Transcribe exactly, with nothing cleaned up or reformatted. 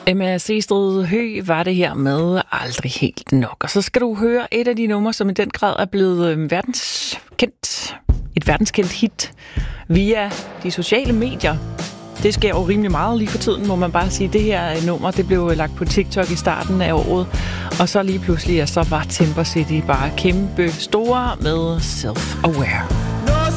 Emma Seestred Høgh var det her med Aldrig helt nok. Og så skal du høre et af de numre, som i den grad er blevet verdenskendt. Et verdenskendt hit via de sociale medier. Det sker jo rimelig meget lige for tiden, må man bare sige. Det her nummer, det blev lagt på TikTok i starten af året. Og så lige pludselig, ja, så var Timber City bare kæmpe store med Self-Aware.